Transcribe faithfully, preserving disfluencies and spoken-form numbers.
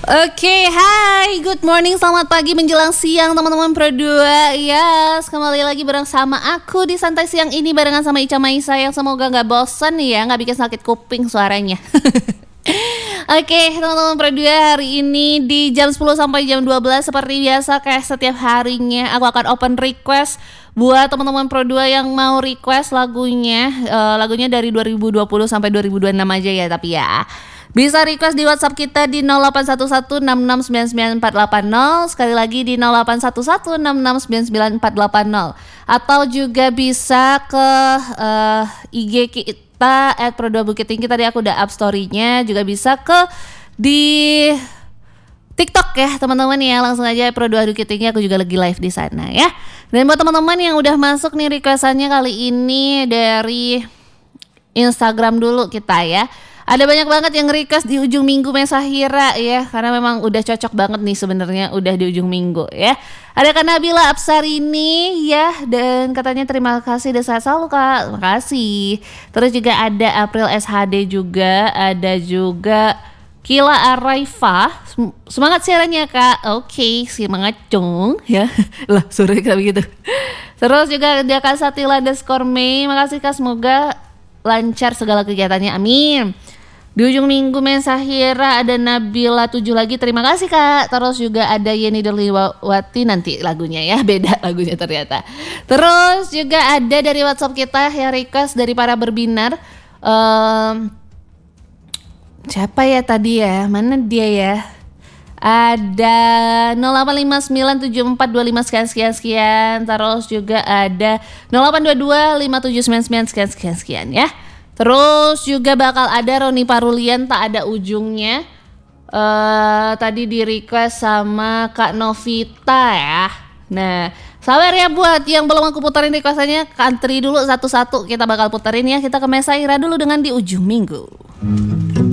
Oke, hai, good morning, selamat pagi menjelang siang teman-teman Pro dua. Yes, kembali lagi bareng sama aku di Santai Siang ini barengan sama Ica Maisa yang semoga gak bosen ya, gak bikin sakit kuping suaranya. Oke, teman-teman Pro dua, hari ini di jam sepuluh sampai jam dua belas seperti biasa kayak setiap harinya aku akan open request buat teman-teman Pro dua yang mau request lagunya. Uh, lagunya dari dua ribu dua puluh sampai dua ribu dua puluh enam aja ya, tapi ya bisa request di WhatsApp kita di nol delapan satu satu enam enam sembilan sembilan empat delapan nol. Sekali lagi di nol delapan satu satu enam enam sembilan sembilan empat delapan nol. Atau juga bisa ke uh, I G kita at Pro dua Bukit Tinggi. Tadi aku udah up story-nya. Juga bisa ke di TikTok ya teman-teman ya. Langsung aja Pro dua Bukit Tinggi, aku juga lagi live di sana ya. Dan buat teman-teman yang udah masuk nih requestannya kali ini dari Instagram dulu kita ya. Ada banyak banget yang request di ujung minggu Mesahira ya, karena memang udah cocok banget nih sebenarnya udah di ujung minggu ya. Ada Kak Nabila Absarini ya, dan katanya terima kasih dan sehat selalu Kak. Terima kasih. Terus juga ada April S H D juga, ada juga Kila Araifa. Semangat siarannya Kak. Oke, semangat cung ya. Lah, suruh kita begitu. Terus juga ada Kak Satila underscore Mei. Makasih Kak, semoga lancar segala kegiatannya. Amin. Di ujung minggu Mesahira ada Nabila tujuh lagi, terima kasih Kak. Terus juga ada Yeni Derliwati, nanti lagunya ya, beda lagunya ternyata. Terus juga ada dari WhatsApp kita yang request dari para berbinar. um, Siapa ya tadi ya, mana dia ya? Ada nol delapan lima sembilan tujuh empat dua lima sekian sekian sekian. Terus juga ada nol delapan dua dua lima tujuh sembilan sembilan sekian sekian sekian ya. Terus juga bakal ada Roni Parulian tak ada ujungnya. Uh, tadi di request sama Kak Novita ya. Nah, sabar ya buat yang belum aku puterin requestannya, country dulu satu-satu kita bakal puterin ya. Kita ke Mesahira dulu dengan di ujung minggu.